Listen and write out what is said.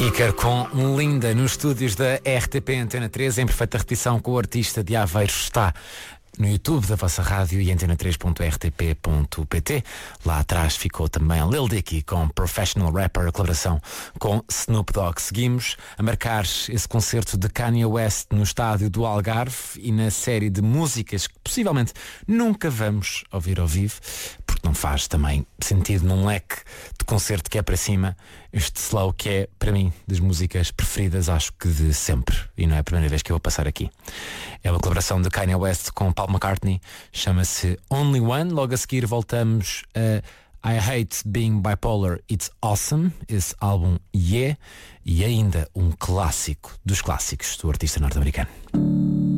Lineker com Linda nos estúdios da RTP Antena 3 em perfeita repetição com o artista de Aveiro. Está no YouTube da vossa rádio e antena3.rtp.pt. Lá atrás ficou também Lil Dicky com Professional Rapper, a colaboração com Snoop Dogg. Seguimos a marcar esse concerto de Kanye West no estádio do Algarve e na série de músicas que possivelmente nunca vamos ouvir ao vivo, porque não faz também sentido num leque de concerto que é para cima. Este Slow, que é para mim das músicas preferidas, acho que de sempre, e não é a primeira vez que eu vou passar aqui. É uma colaboração de Kanye West com Paul McCartney, chama-se Only One. Logo a seguir voltamos a I Hate Being Bipolar, It's Awesome, esse álbum Yeah, e ainda um clássico dos clássicos do artista norte-americano.